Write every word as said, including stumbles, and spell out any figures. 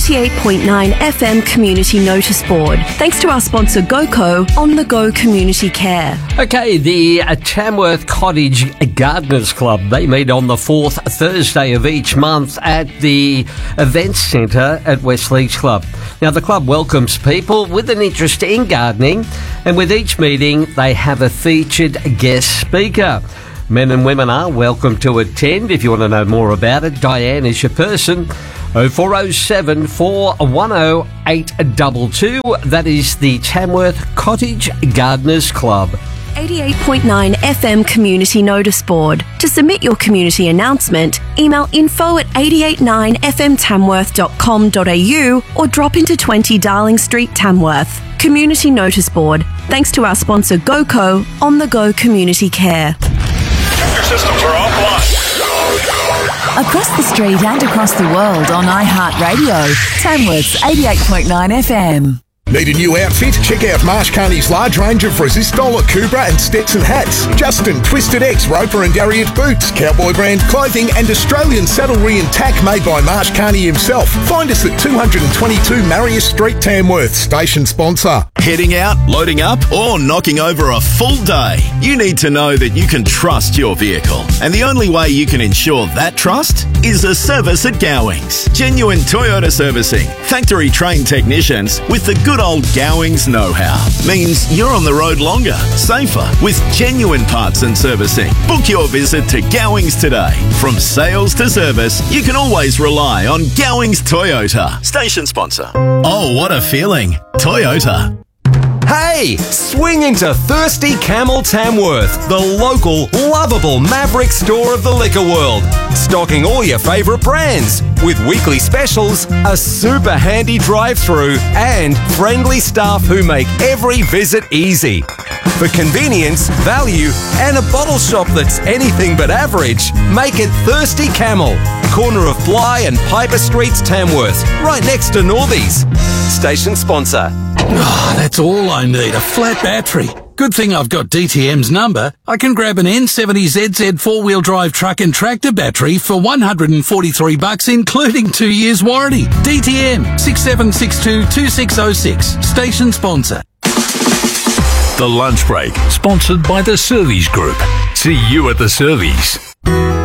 eighty-eight point nine F M Community Notice Board. Thanks to our sponsor GoCo, On The Go Community Care. Okay, the uh, Tamworth Cottage Gardeners Club, they meet on the fourth Thursday of each month at the Events Centre at Westleach Club. Now, the club welcomes people with an interest in gardening, and with each meeting, they have a featured guest speaker. Men and women are welcome to attend. If you want to know more about it, Diane is your person. oh four oh seven, four one oh, eight two two. That is the Tamworth Cottage Gardeners Club. eighty-eight point nine F M Community Notice Board. To submit your community announcement, email info at eight eight nine f m tamworth dot com dot a u or drop into twenty Darling Street, Tamworth. Community Notice Board. Thanks to our sponsor GoCo, On The Go Community Care. Your systems are offline. Across the street and across the world on iHeartRadio. Tamworth's eighty-eight point nine F M. Need a new outfit? Check out Marsh Carney's large range of Resistol, Cobra and Stetson hats. Justin, Twisted X, Roper and Darriot boots. Cowboy brand clothing and Australian saddlery and tack made by Marsh Carney himself. Find us at two twenty-two Marius Street, Tamworth. Station sponsor. Heading out, loading up or knocking over a full day? You need to know that you can trust your vehicle. And the only way you can ensure that trust is a service at Gowings. Genuine Toyota servicing. Factory trained technicians with the good old Gowings know-how. Means you're on the road longer, safer, with genuine parts and servicing. Book your visit to Gowings today. From sales to service, you can always rely on Gowings Toyota. Station sponsor. Oh, what a feeling. Toyota. Hey, swing into Thirsty Camel Tamworth, the local, lovable Maverick store of the liquor world. Stocking all your favourite brands, with weekly specials, a super handy drive-through, and friendly staff who make every visit easy. For convenience, value, and a bottle shop that's anything but average, make it Thirsty Camel, corner of Bly and Piper Streets, Tamworth, right next to Northies. Station sponsor. Oh, that's all I need, a flat battery. Good thing I've got D T M's number. I can grab an N seventy Z Z four-wheel drive truck and tractor battery for one hundred forty-three bucks, including two years warranty. D T M, six seven six two, two six oh six. Station sponsor. The Lunch Break, sponsored by the Servies Group. See you at the Servies.